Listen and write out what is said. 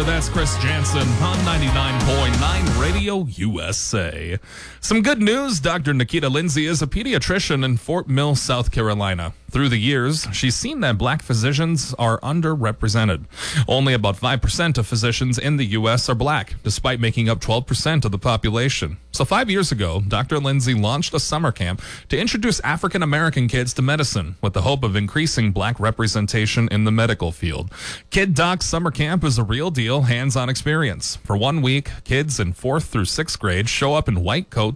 That's Chris Jansen on 99.9 Radio USA. Some good news. Dr. Nikita Lindsay is a pediatrician in Fort Mill, South Carolina. Through the years, she's seen that black physicians are underrepresented. Only about 5% of physicians in the U.S. are black, despite making up 12% of the population. So 5 years ago, Dr. Lindsay launched a summer camp to introduce African American kids to medicine with the hope of increasing black representation in the medical field. Kid Doc Summer Camp is a real deal, hands-on experience. For 1 week, kids in 4th through 6th grade show up in white coats